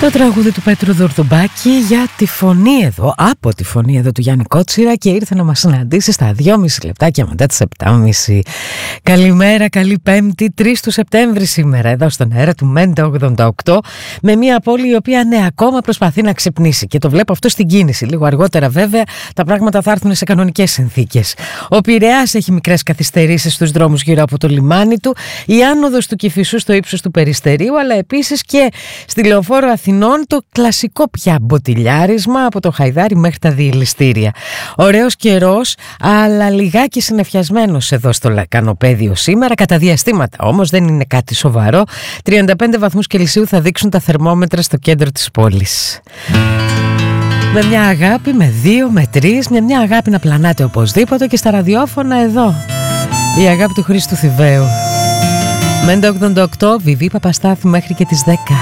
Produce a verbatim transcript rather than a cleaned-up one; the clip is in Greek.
Το τραγούδι του Πέτρου Δουρδουμπάκη για τη φωνή εδώ, από τη φωνή εδώ του Γιάννη Κότσιρα, και ήρθε να μας συναντήσει στα δυόμιση λεπτάκια μετά τις επτά και μισή. Καλημέρα, καλή Πέμπτη, τρεις του Σεπτέμβρη σήμερα, εδώ στον αέρα του Μέντα ογδόντα οκτώ, με μια πόλη η οποία ναι, ακόμα προσπαθεί να ξυπνήσει, και το βλέπω αυτό στην κίνηση. Λίγο αργότερα βέβαια τα πράγματα θα έρθουν σε κανονικές συνθήκες. Ο Πειραιάς έχει μικρές καθυστερήσεις στους δρόμους γύρω από το λιμάνι του, η άνοδος του Κηφισού στο ύψος του Περιστερίου, αλλά επίσης και στη Λεωφόρο Αθηνών το κλασικό πια μποτιλιάρισμα από το Χαϊδάρι μέχρι τα διελιστήρια. Ωραίος καιρός, αλλά λιγάκι συννεφιασμένος εδώ στο Λακανοπέδιο σήμερα. Κατά διαστήματα όμως, δεν είναι κάτι σοβαρό. τριάντα πέντε βαθμούς Κελσίου θα δείξουν τα θερμόμετρα στο κέντρο της πόλης. Με μια αγάπη, με δύο, με τρεις, με μια αγάπη να πλανάτε οπωσδήποτε και στα ραδιόφωνα εδώ. Η αγάπη του Χρήστου Θηβαίου. Μέντα ογδόντα οκτώ, Βιβί Παπαστάθη μέχρι και τις δέκα.